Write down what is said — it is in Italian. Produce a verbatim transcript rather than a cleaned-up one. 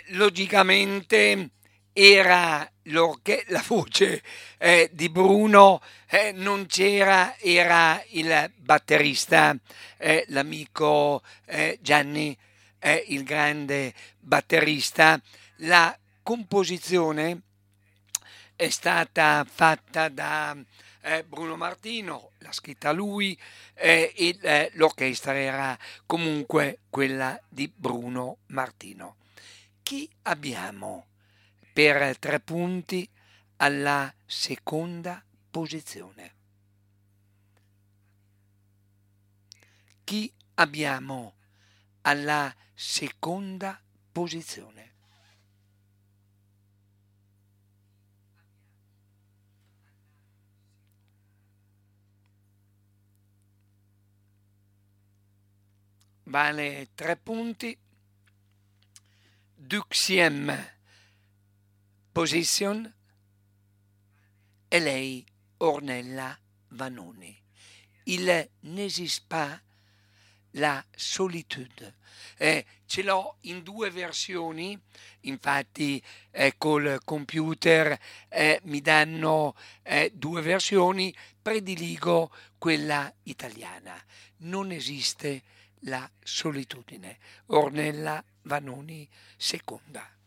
Eh, logicamente era l'orche- la voce eh, di Bruno, eh, non c'era, era il batterista, eh, l'amico eh, Gianni, eh, il grande batterista. La composizione è stata fatta da eh, Bruno Martino, l'ha scritta lui, eh, e eh, l'orchestra era comunque quella di Bruno Martino. Chi abbiamo per tre punti alla seconda posizione? Chi abbiamo alla seconda posizione? Vale tre punti. Duxiem Position e lei Ornella Vanoni. Il N'esiste pas la solitude. Eh, ce l'ho in due versioni, infatti eh, col computer eh, mi danno eh, due versioni, prediligo quella italiana. Non esiste la solitudine. Ornella Vanoni seconda.